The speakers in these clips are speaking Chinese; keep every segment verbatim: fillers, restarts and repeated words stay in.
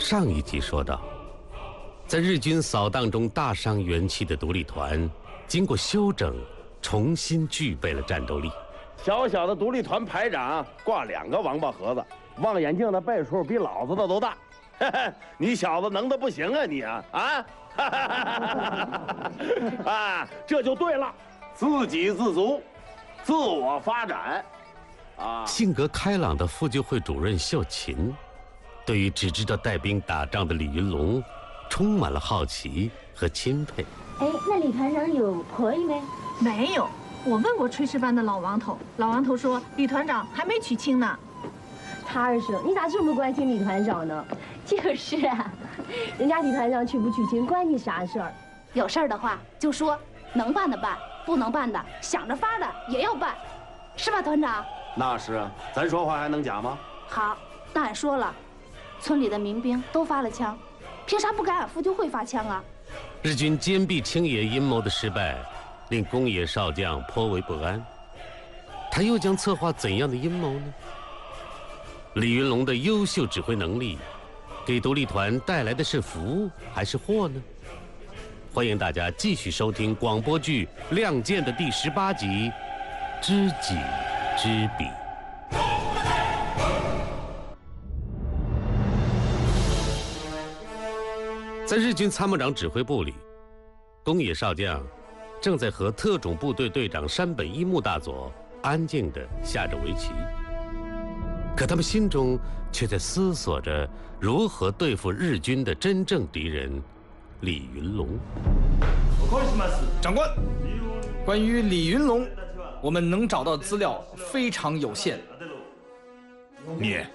上一集说到，在日军扫荡中大伤元气的独立团，经过休整，重新具备了战斗力。 小小的独立团排长挂两个王八盒子，望远镜的倍数比老子的都大。你小子能的不行啊你啊啊！啊，这就对了，自给自足，自我发展。啊， 性格开朗的妇救会主任秀琴，对于只知道带兵打仗的李云龙，充满了好奇和钦佩。 哎，那李团长有婆姨没？ 没有，我问过炊事班的老王头，老王头说李团长还没娶亲呢。 他二婶，你咋这么关心李团长呢？就是啊，人家李团长娶不娶亲关你啥事儿？ 有事儿的话就说，能办的办，不能办的想着法的也要办，是吧，团长？ 那是啊，咱说话还能假吗？ 好，那俺说了，村里的民兵都发了枪，凭啥不给俺妇救会发枪啊？ 日军坚壁清野阴谋的失败，令宫野少将颇为不安。他又将策划怎样的阴谋呢？李云龙的优秀指挥能力，给独立团带来的是福还是祸呢？欢迎大家继续收听广播剧《亮剑》的第十八集《知己知彼》。在日军参谋长指挥部里，宫野少将正在和特种部队队长山本一木大佐安静地下着围棋，可他们心中却在思索着如何对付日军的真正敌人李云龙。 长官，关于李云龙，我们能找到资料非常有限。 念，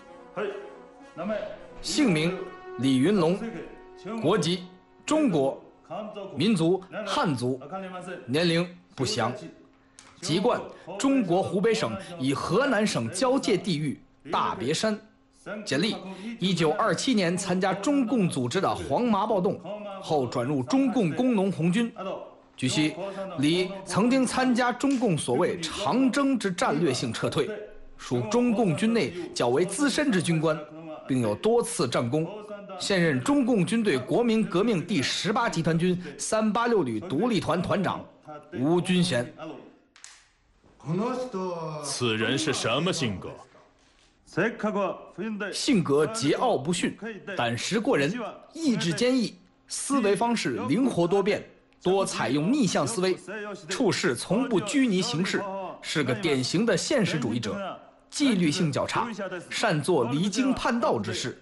姓名李云龙，国籍中国，民族汉族，年龄不详，籍贯中国湖北省与河南省交界地域大别山。简历：一九二七年参加中共组织的黄麻暴动，后转入中共工农红军。据悉，李曾经参加中共所谓长征之战略性撤退，属中共军内较为资深之军官，并有多次战功。现任中共军队国民革命第十八集团军三八六旅独立团团长，无军衔。 此人是什么性格？ 性格桀骜不驯，胆识过人，意志坚毅，思维方式灵活多变，多采用逆向思维，处事从不拘泥形式，是个典型的现实主义者，纪律性较差，善做离经叛道之事。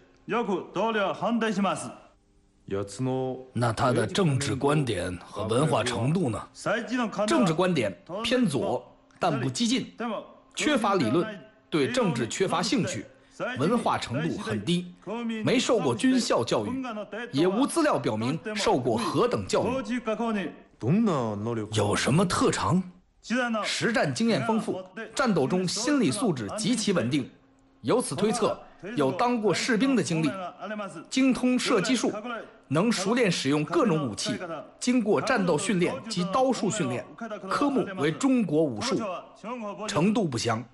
那他的政治观点和文化程度呢？政治观点偏左，但不激进，缺乏理论，对政治缺乏兴趣，文化程度很低，没受过军校教育，也无资料表明受过何等教育。有什么特长？实战经验丰富，战斗中心理素质极其稳定，由此推测有当过士兵的经历，精通射击术，能熟练使用各种武器，经过战斗训练及刀术训练，科目为中国武术，程度不详。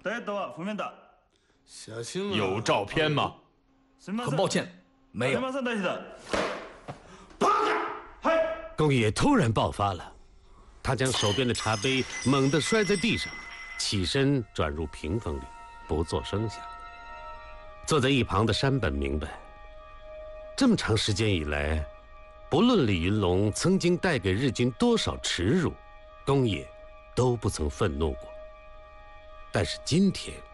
有照片吗？ 很抱歉，没有。 宫野突然爆发了，他将手边的茶杯猛地摔在地上，起身转入屏风里，不作声响。坐在一旁的山本明白，这么长时间以来，不论李云龙曾经带给日军多少耻辱，宫野都不曾愤怒过。但是今天